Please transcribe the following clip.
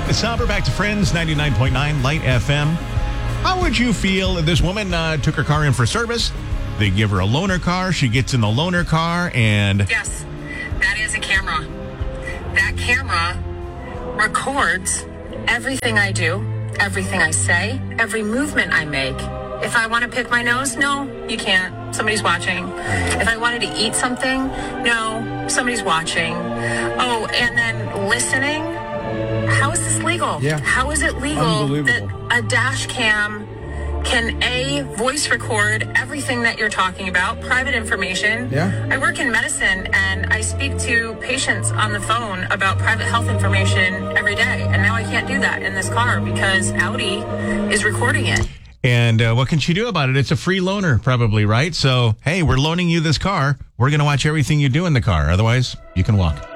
It's Sauber, back to Friends, 99.9 Light FM. How would you feel if this woman took her car in for service? They give her a loaner car. She gets in the loaner car and... Yes, that is a camera. That camera records everything I do, everything I say, every movement I make. If I want to pick my nose, no, you can't. Somebody's watching. If I wanted to eat something, no, somebody's watching. Oh, and then listening. How is this legal? Yeah. How is it legal that a dash cam can voice record everything that you're talking about, private information? Yeah. I work in medicine and I speak to patients on the phone about private health information every day. And now I can't do that in this car because Audi is recording it. And what can she do about it? It's a free loaner, probably, right? So, hey, we're loaning you this car. We're going to watch everything you do in the car. Otherwise, you can walk.